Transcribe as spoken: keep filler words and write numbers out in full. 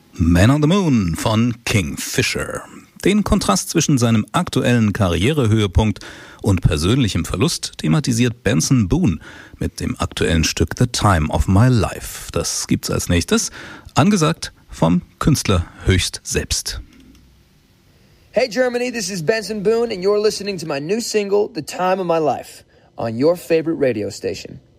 Man on the Moon von Kingfisher. Den Kontrast zwischen seinem aktuellen Karrierehöhepunkt und persönlichem Verlust thematisiert Benson Boone mit dem aktuellen Stück The Time of My Life. Das gibt's als nächstes, angesagt vom Künstler höchst selbst. Hey Germany, this is Benson Boone and you're listening to my new single, The Time of My Life, on your favorite radio station.